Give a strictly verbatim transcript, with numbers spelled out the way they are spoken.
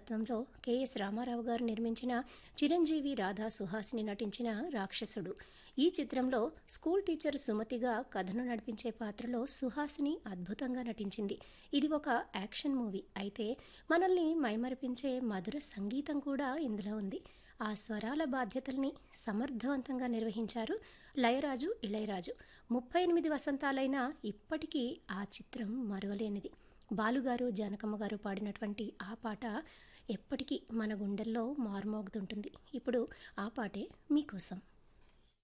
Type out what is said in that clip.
దర్శకత్వంలో కెఎస్ రామారావు గారు నిర్మించిన చిరంజీవి రాధా సుహాసిని నటించిన రాక్షసుడు. ఈ చిత్రంలో స్కూల్ టీచర్ సుమతిగా కథను నడిపించే పాత్రలో సుహాసిని అద్భుతంగా నటించింది. ఇది ఒక యాక్షన్ మూవీ అయితే మనల్ని మైమరిపించే మధుర సంగీతం కూడా ఇందులో ఉంది. ఆ స్వరాల బాధ్యతల్ని సమర్థవంతంగా నిర్వహించారు లయరాజు ఇళయరాజు. ముప్పై ఎనిమిది వసంతాలైనా ఇప్పటికీ ఆ చిత్రం మరువలేనిది. బాలుగారు జానకమ్మ గారు పాడినటువంటి ఆ పాట ఎప్పటికీ మన గుండెల్లో మార్మోగుతుంటుంది. ఇప్పుడు ఆ పాటే మీకోసం.